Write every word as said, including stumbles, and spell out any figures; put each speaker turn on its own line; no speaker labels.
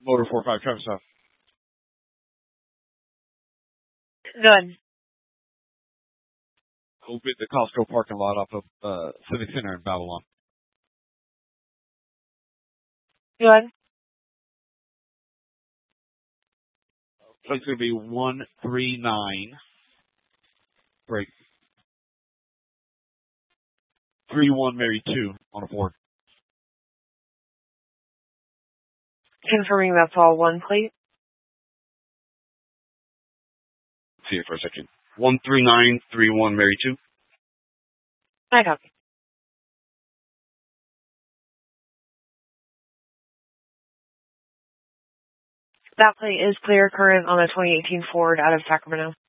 Motor four five, Travis South.
Good.
We'll be at the Costco parking lot off of uh, Civic Center in Babylon.
Good.
It's going to be one three nine. Break. three one Mary two on a Ford.
Confirming that's all one plate.
See it for a second. one three nine three one Mary two.
I copy. That plate is clear current on the twenty eighteen Ford out of Sacramento.